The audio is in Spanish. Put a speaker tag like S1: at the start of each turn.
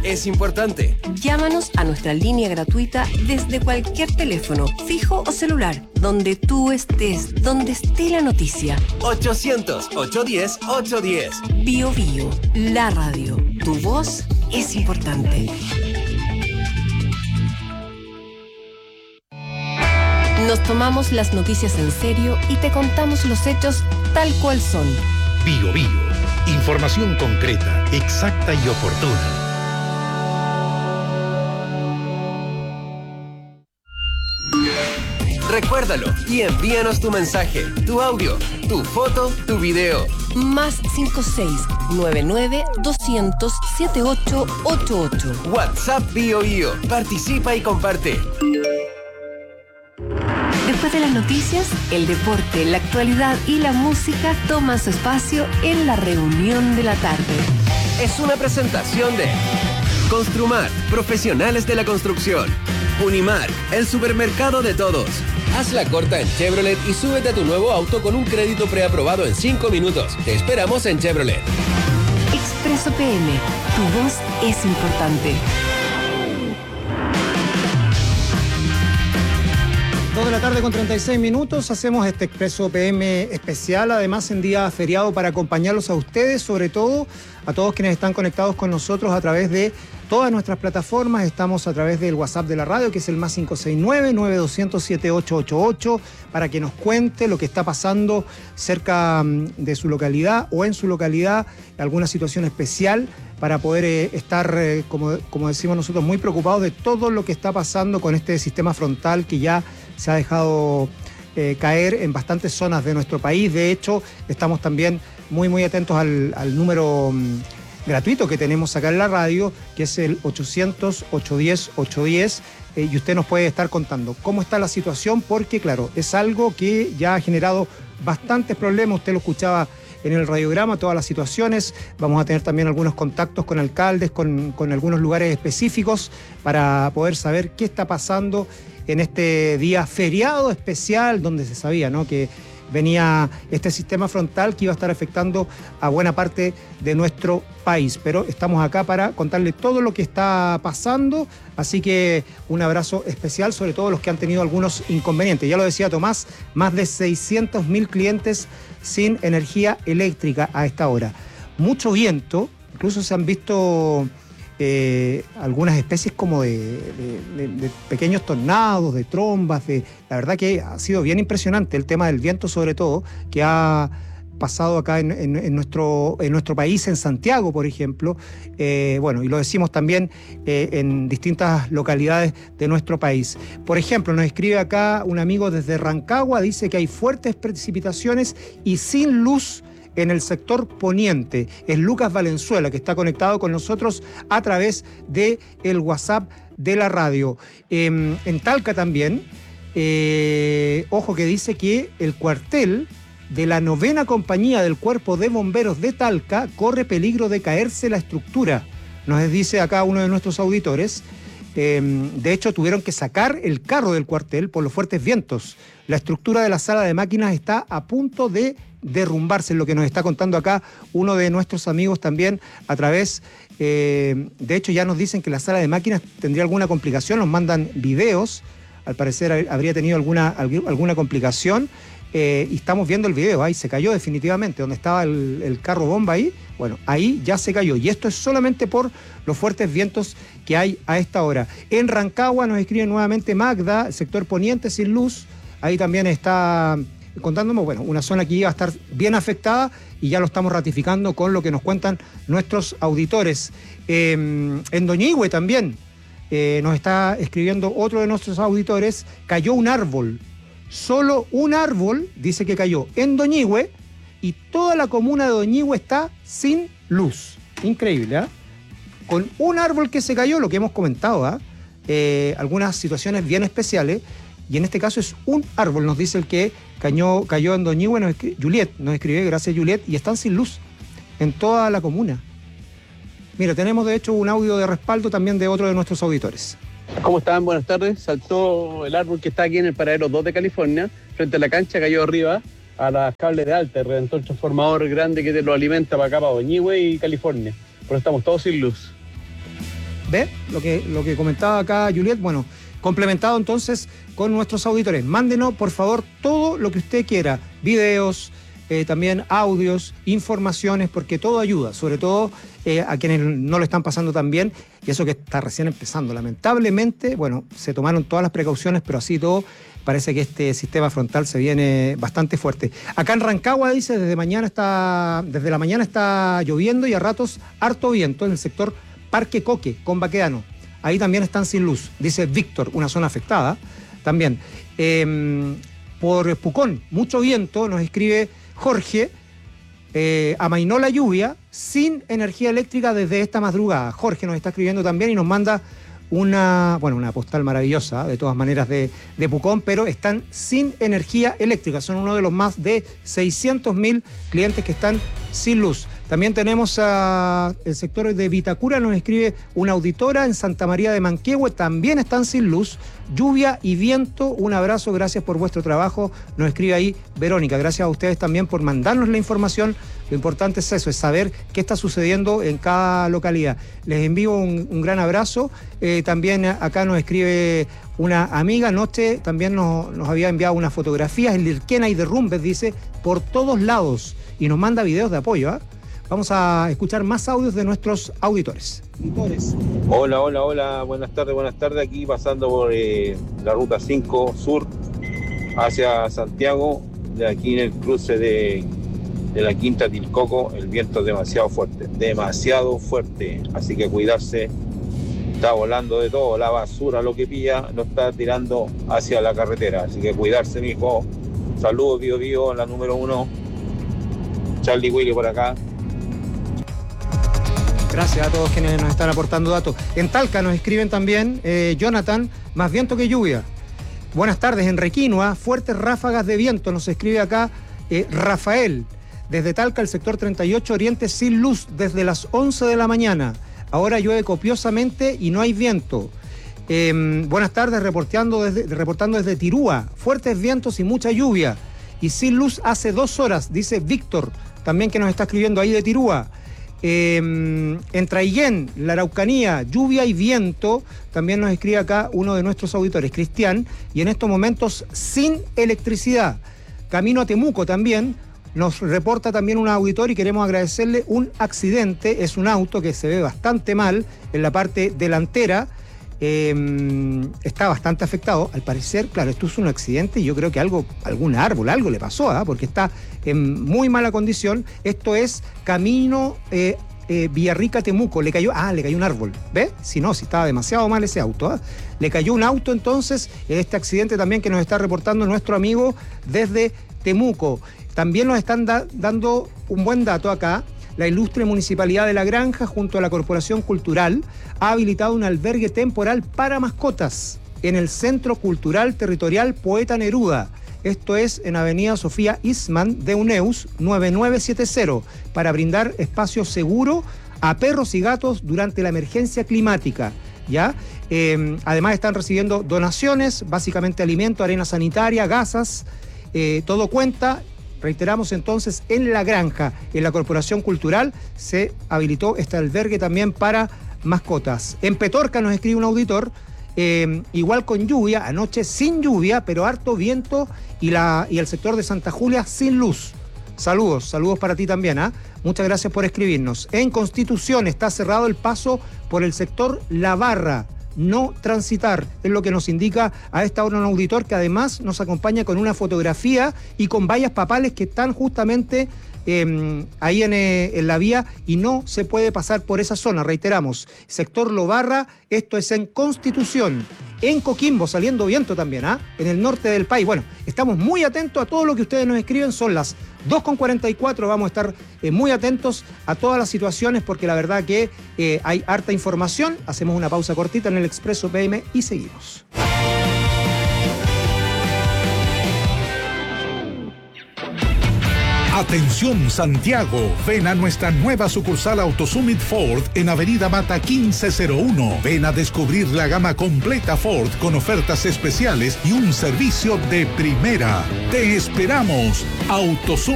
S1: es importante.
S2: Llámanos a nuestra línea gratuita desde cualquier teléfono, fijo o celular, donde tú estés, donde esté la noticia.
S1: 800-810-810.
S2: Bio Bio, la radio. Tu voz es importante. Nos tomamos las noticias en serio y te contamos los hechos tal cual son.
S3: Bio Bio. Información concreta, exacta y oportuna.
S1: Recuérdalo y envíanos tu mensaje, tu audio, tu foto, tu video.
S2: Más 56-99-200-7888.
S1: WhatsApp Bio Bio. Participa y comparte.
S2: Después de las noticias, el deporte, la actualidad y la música toman su espacio en la reunión de la tarde.
S1: Es una presentación de Construmar, profesionales de la construcción. Unimar, el supermercado de todos. Haz la corta en Chevrolet y súbete a tu nuevo auto con un crédito preaprobado en 5 minutos. Te esperamos en Chevrolet.
S2: Expreso PM, tu voz es importante.
S4: 2 de la tarde con 36 minutos, hacemos este Expreso PM especial, además en día feriado para acompañarlos a ustedes, sobre todo a todos quienes están conectados con nosotros a través de todas nuestras plataformas. Estamos a través del WhatsApp de la radio, que es el más 569-9200-7888, para que nos cuente lo que está pasando cerca de su localidad o en su localidad, alguna situación especial, para poder estar, como decimos nosotros, muy preocupados de todo lo que está pasando con este sistema frontal que ya se ha dejado caer en bastantes zonas de nuestro país. De hecho, estamos también muy atentos al número gratuito que tenemos acá en la radio, que es el 800-810-810, y usted nos puede estar contando cómo está la situación, porque claro, es algo que ya ha generado bastantes problemas. Usted lo escuchaba en el radiograma, todas las situaciones. Vamos a tener también algunos contactos con alcaldes, con algunos lugares específicos, para poder saber qué está pasando en este día feriado especial, donde se sabía, ¿no?, que venía este sistema frontal que iba a estar afectando a buena parte de nuestro país. Pero estamos acá para contarle todo lo que está pasando, así que un abrazo especial, sobre todo los que han tenido algunos inconvenientes. Ya lo decía Tomás, más de 600.000 clientes sin energía eléctrica a esta hora. Mucho viento, incluso se han visto algunas especies como de pequeños tornados, de trombas. La verdad que ha sido bien impresionante el tema del viento, sobre todo, que ha pasado acá en nuestro país, en Santiago, por ejemplo. Bueno, y lo decimos también en distintas localidades de nuestro país. Por ejemplo, nos escribe acá un amigo desde Rancagua, dice que hay fuertes precipitaciones y sin luz en el sector poniente. Es Lucas Valenzuela, que está conectado con nosotros a través del WhatsApp de la radio. En Talca también, ojo, que dice que el cuartel de la 9ª compañía del Cuerpo de Bomberos de Talca corre peligro de caerse la estructura. Nos dice acá uno de nuestros auditores. De hecho, tuvieron que sacar el carro del cuartel por los fuertes vientos. La estructura de la sala de máquinas está a punto de derrumbarse, lo que nos está contando acá uno de nuestros amigos también a través, de hecho ya nos dicen que la sala de máquinas tendría alguna complicación, nos mandan videos, al parecer habría tenido alguna complicación, y estamos viendo el video, ahí se cayó definitivamente, donde estaba el carro bomba ahí, bueno, ahí ya se cayó, y esto es solamente por los fuertes vientos que hay a esta hora. En Rancagua nos escribe nuevamente Magda, el sector poniente sin luz, ahí también está contándome, bueno, una zona que iba a estar bien afectada, y ya lo estamos ratificando con lo que nos cuentan nuestros auditores. En Doñihue también nos está escribiendo otro de nuestros auditores, cayó un árbol, solo un árbol, dice que cayó en Doñihue, y toda la comuna de Doñihue está sin luz. Increíble, ¿eh? Con un árbol que se cayó, lo que hemos comentado, algunas situaciones bien especiales, y en este caso es un árbol, nos dice el que cayó en Doñihue, Juliet nos escribe, gracias Juliet, y están sin luz en toda la comuna. Mira, tenemos de hecho un audio de respaldo también de otro de nuestros auditores.
S5: ¿Cómo están? Buenas tardes. Saltó el árbol que está aquí en el paradero 2 de California, frente a la cancha, cayó arriba a las cables de alta, reventó el transformador grande que te lo alimenta para acá, para Doñihue y California. Por eso estamos todos sin luz.
S4: ¿Ve? Lo que comentaba acá Juliet, bueno, complementado entonces con nuestros auditores. Mándenos, por favor, todo lo que usted quiera, videos, también audios, informaciones, porque todo ayuda, sobre todo a quienes no lo están pasando tan bien, y eso que está recién empezando. Lamentablemente, bueno, se tomaron todas las precauciones, pero así todo parece que este sistema frontal se viene bastante fuerte. Acá en Rancagua, dice, desde la mañana está lloviendo y a ratos harto viento en el sector Parque Coque, con Baquedano. Ahí también están sin luz, dice Víctor, una zona afectada también. Por Pucón, mucho viento, nos escribe Jorge, amainó la lluvia sin energía eléctrica desde esta madrugada. Jorge nos está escribiendo también y nos manda una postal maravillosa, de todas maneras, de Pucón, pero están sin energía eléctrica. Son uno de los más de 600.000 clientes que están sin luz. También tenemos el sector de Vitacura, nos escribe una auditora en Santa María de Manquehue, también están sin luz, lluvia y viento. Un abrazo, gracias por vuestro trabajo, nos escribe ahí Verónica. Gracias a ustedes también por mandarnos la información. Lo importante es eso, es saber qué está sucediendo en cada localidad. Les envío un gran abrazo. También acá nos escribe una amiga, anoche también nos había enviado unas fotografías, en Lirquena y derrumbes, dice, por todos lados, y nos manda videos de apoyo, ¿eh? Vamos a escuchar más audios de nuestros auditores.
S6: Hola, buenas tardes, aquí pasando por la ruta 5 sur hacia Santiago, de aquí en el cruce de la Quinta Tilcoco, el viento es demasiado fuerte, así que cuidarse, está volando de todo, la basura, lo que pilla, lo está tirando hacia la carretera, así que cuidarse, mijo. Saludos, Bio, la número 1, Charlie Willy por acá.
S4: Gracias a todos quienes nos están aportando datos. En Talca nos escriben también, Jonathan, más viento que lluvia. Buenas tardes, en Requinoa, fuertes ráfagas de viento, nos escribe acá Rafael. Desde Talca, el sector 38 Oriente, sin luz desde las 11 de la mañana. Ahora llueve copiosamente y no hay viento. Buenas tardes, reportando desde Tirúa, fuertes vientos y mucha lluvia. Y sin luz hace 2 horas, dice Víctor, también que nos está escribiendo ahí de Tirúa. En Traillén, la Araucanía, lluvia y viento, también nos escribe acá uno de nuestros auditores, Cristian, y en estos momentos sin electricidad. Camino a Temuco también, nos reporta también un auditor y queremos agradecerle un accidente, es un auto que se ve bastante mal en la parte delantera, está bastante afectado, al parecer, claro, esto es un accidente y yo creo que algún árbol, algo le pasó, porque está en muy mala condición. Esto es camino Villarrica-Temuco, le cayó un árbol, ¿ve? Si estaba demasiado mal ese auto, le cayó un auto entonces, este accidente también que nos está reportando nuestro amigo desde Temuco. También nos están dando un buen dato acá. La ilustre Municipalidad de La Granja, junto a la Corporación Cultural, ha habilitado un albergue temporal para mascotas en el Centro Cultural Territorial Poeta Neruda. Esto es en Avenida Sofía Isman de Uneus 9970, para brindar espacio seguro a perros y gatos durante la emergencia climática, ¿ya? Además están recibiendo donaciones, básicamente alimento, arena sanitaria, gasas, todo cuenta. Reiteramos entonces, en La Granja, en la Corporación Cultural, se habilitó este albergue también para mascotas. En Petorca nos escribe un auditor, igual con lluvia, anoche sin lluvia, pero harto viento y el sector de Santa Julia sin luz. Saludos para ti también, Muchas gracias por escribirnos. En Constitución está cerrado el paso por el sector La Barra. No transitar, es lo que nos indica a esta hora un auditor que además nos acompaña con una fotografía y con vallas papales que están justamente ahí en la vía y no se puede pasar por esa zona. Reiteramos, sector Lobarra, esto es en Constitución. En Coquimbo, saliendo viento también, en el norte del país. Bueno, estamos muy atentos a todo lo que ustedes nos escriben. Son las 2:44, vamos a estar muy atentos a todas las situaciones porque la verdad que hay harta información. Hacemos una pausa cortita en el Expreso PM y seguimos.
S3: Atención Santiago, ven a nuestra nueva sucursal AutoSummit Ford en Avenida Mata 1501. Ven a descubrir la gama completa Ford con ofertas especiales y un servicio de primera. Te esperamos. AutoSummit.